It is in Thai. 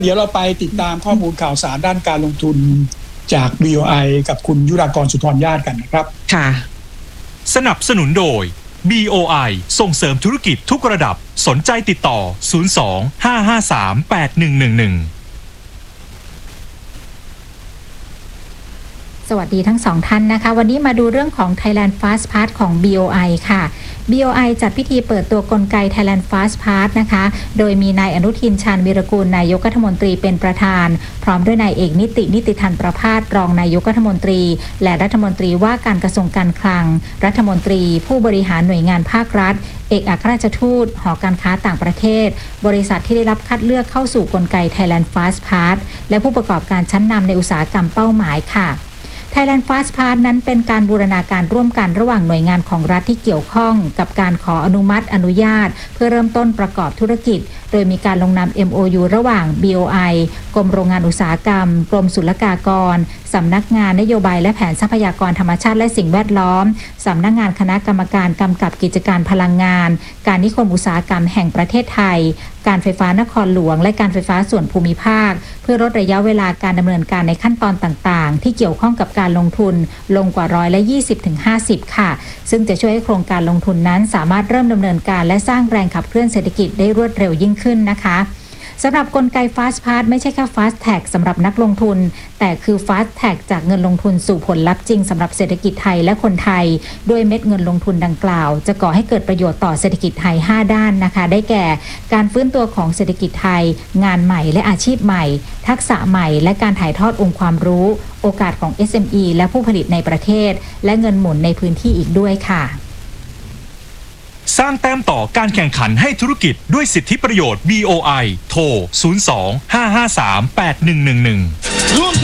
เดี๋ยวเราไปติดตามข้อมูลข่าวสารด้านการลงทุนจาก BOI กับคุณยุรากรสุธรญาติกันนะครับค่ะสนับสนุนโดย BOI ส่งเสริมธุรกิจทุกระดับสนใจติดต่อ 02-553-8111 สวัสดีทั้งสองท่านนะคะวันนี้มาดูเรื่องของ Thailand Fast Pass ของ BOI ค่ะ BOI จัดพิธีเปิดตัวกลไก Thailand Fast Pass นะคะโดยมีนายอนุทินชาญวีรกูลนายกรัฐมนตรีเป็นประธานพร้อมด้วยนายเอกนิติธันประภาสรองนายกรัฐมนตรีและรัฐมนตรีว่าการกระทรวงการคลังรัฐมนตรีผู้บริหารหน่วยงานภาครัฐเอกอัครราชทูตหอการค้าต่างประเทศบริษัทที่ได้รับคัดเลือกเข้าสู่กลไก Thailand Fast Pass และผู้ประกอบการชั้นนำในอุตสาหกรรมเป้าหมายค่ะThailand Fast Pass นั้นเป็นการบูรณาการร่วมกันระหว่างหน่วยงานของรัฐที่เกี่ยวข้องกับการขออนุมัติอนุญาตเพื่อเริ่มต้นประกอบธุรกิจโดยมีการลงนาม MOU ระหว่าง BOI กรมโรงงานอุตสาหกรรมกรมศุลกากรสำนักงานนโยบายและแผนทรัพยากรธรรมชาติและสิ่งแวดล้อมสำนักงานคณะกรรมการกำกับกิจการพลังงานการนิคมอุตสาหกรรมแห่งประเทศไทยการไฟฟ้านครหลวงและการไฟฟ้าส่วนภูมิภาคเพื่อลดระยะเวลาการดำเนินการในขั้นตอนต่างๆที่เกี่ยวข้องกับการลงทุนลงกว่า20-50%ค่ะซึ่งจะช่วยให้โครงการลงทุนนั้นสามารถเริ่มดำเนินการและสร้างแรงขับเคลื่อนเศรษฐกิจได้รวดเร็วยิ่งขึ้นนะคะสำหรับกลไก Fast Pass ไม่ใช่แค่ Fast Tag สำหรับนักลงทุนแต่คือ Fast Tag จากเงินลงทุนสู่ผลลัพธ์จริงสำหรับเศรษฐกิจไทยและคนไทยด้วยเม็ดเงินลงทุนดังกล่าวจะก่อให้เกิดประโยชน์ต่อเศรษฐกิจไทย5ด้านนะคะได้แก่การฟื้นตัวของเศรษฐกิจไทยงานใหม่และอาชีพใหม่ทักษะใหม่และการถ่ายทอดองค์ความรู้โอกาสของ SME และผู้ผลิตในประเทศและเงินหมุนในพื้นที่อีกด้วยค่ะสร้างแต้มต่อการแข่งขันให้ธุรกิจด้วยสิทธิประโยชน์ BOI โทร 02-553-8111